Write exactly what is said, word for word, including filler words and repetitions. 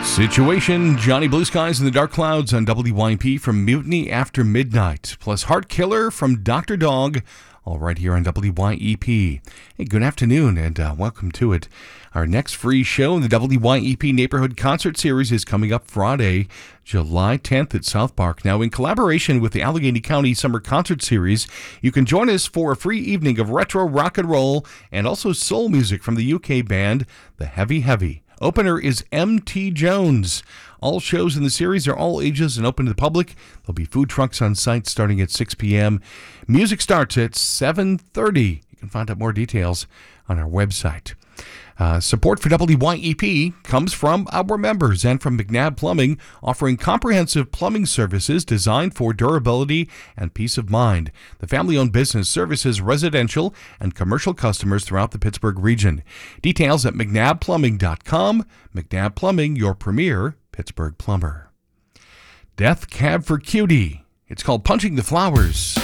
Situation, Johnny Blue Skies and the Dark Clouds on W Y P from Mutiny After Midnight, plus Heart Killer from Doctor Dog, all right here on W Y E P. Hey, good afternoon and uh, welcome to it. Our next free show in the W Y E P Neighborhood Concert Series is coming up Friday, July tenth at South Park. Now, in collaboration with the Allegheny County Summer Concert Series, you can join us for a free evening of retro rock and roll and also soul music from the U K band, The Heavy Heavy. Opener is M T Jones. All shows in the series are all ages and open to the public. There'll be food trucks on site starting at six p.m. Music starts at seven thirty. You can find out more details on our website. Uh, support for W Y E P comes from our members and from McNabb Plumbing, offering comprehensive plumbing services designed for durability and peace of mind. The family-owned business services residential and commercial customers throughout the Pittsburgh region. Details at mcnabb plumbing dot com. McNabb Plumbing, your premier Pittsburgh plumber. Death Cab for Cutie. It's called Punching the Flowers.